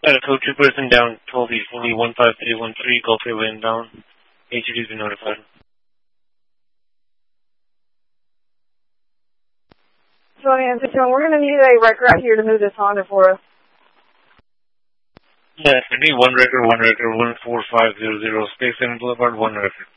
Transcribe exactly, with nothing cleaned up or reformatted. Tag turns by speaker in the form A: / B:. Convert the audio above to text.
A: Got a code two person down, twelve East Indy one five three one three, Gulf Freeway inbound. H U D's been notified.
B: So, Anthony, we're going to need a record out here to move this Honda for us.
A: Yes, I need one record, one record, one four five zero zero, Space seven Boulevard, one record.